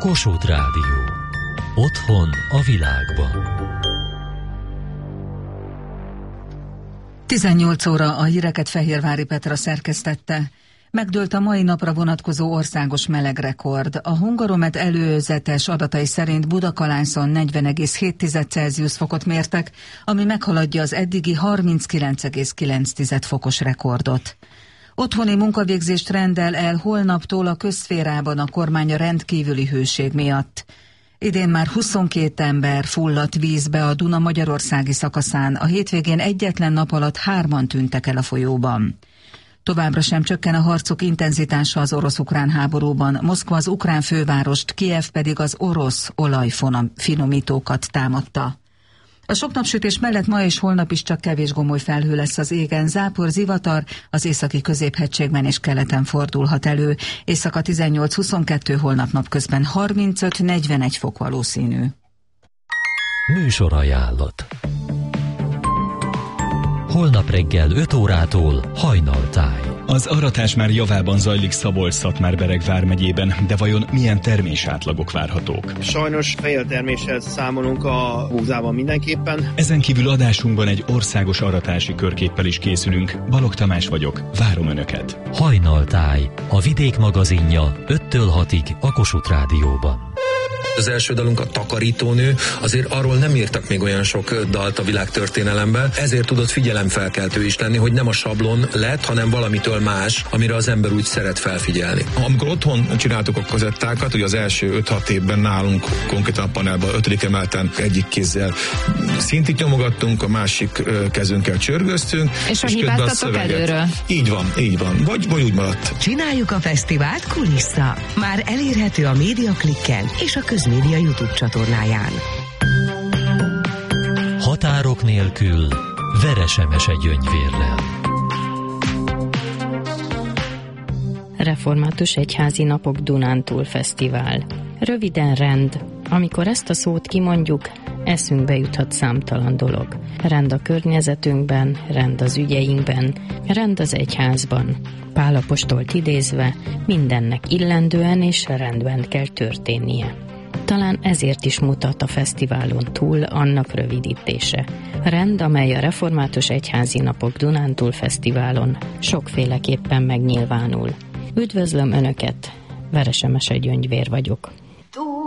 Kossuth Rádió. Otthon a világban. 18 óra, a híreket Fehérvári Petra szerkesztette. Megdőlt a mai napra vonatkozó országos melegrekord. A Hungaromet előzetes adatai szerint Budakalánszon 40,7 Celsius fokot mértek, ami meghaladja az eddigi 39,9 fokos rekordot. Otthoni munkavégzést rendel el holnaptól a közszférában a kormány a rendkívüli hőség miatt. Idén már 22 ember fulladt vízbe a Duna magyarországi szakaszán, a hétvégén egyetlen nap alatt 3-an tűntek el a folyóban. Továbbra sem csökken a harcok intenzitása az orosz-ukrán háborúban, Moszkva az ukrán fővárost, Kijev pedig az orosz olajfinomítókat támadta. A sok napsütés mellett ma és holnap is csak kevés gomoly felhő lesz az égen, zápor, zivatar az északi középhegységben és keleten fordulhat elő. Éjszaka 18-22, holnap napközben 35-41 fok valószínű. Műsorajánlat. Holnap reggel 5 órától Hajnaltáj. Az aratás már javában zajlik Szabolcs-Szatmár-Bereg vármegyében, de vajon milyen termésátlagok várhatók? Sajnos félterméssel számolunk a búzában mindenképpen. Ezen kívül adásunkban egy országos aratási körképpel is készülünk. Balogh Tamás vagyok, várom Önöket. Hajnaltáj, a Vidék magazinja 5-től 6-ig a Kossuth Rádióban. Az első dalunk, a Takarítónő, azért arról nem írtak még olyan sok dalt a világtörténelemben, ezért tudott figyelemfelkeltő is lenni, hogy nem a sablon lett, hanem valamitől más, amire az ember úgy szeret felfigyelni. Amikor otthon csináltuk a kazettákat, ugye az első 5-6 évben nálunk konkrétan a panelban 5. emeleten egyik kézzel szintit nyomogattunk, a másik kezünkkel csörgöztünk. És a hibáztatok előről. Így van. Vagy úgy maradt. Csináljuk a fesztivált kulissza. Már elérhető a Médiaklikken és a Közmédia YouTube csatornáján. Határok nélkül Veresemese Gyöngyvérrel. Református Egyházi Napok Dunántúl Fesztivál. Röviden rend. Amikor ezt a szót kimondjuk, eszünkbe juthat számtalan dolog. Rend a környezetünkben, rend az ügyeinkben, rend az egyházban. Pál apostolt idézve, mindennek illendően és rendben kell történnie. Talán ezért is mutat a fesztiválon túl annak rövidítése. Rend, amely a Református Egyházi Napok Dunántúl Fesztiválon sokféleképpen megnyilvánul. Üdvözlöm Önöket, Veresemese Gyöngyvér vagyok.